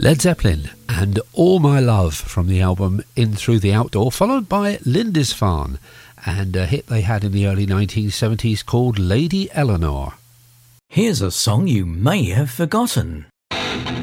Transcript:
Led Zeppelin and All My Love from the album In Through the Outdoor, followed by Lindisfarne and a hit they had in the early 1970s called Lady Eleanor. Here's a song you may have forgotten.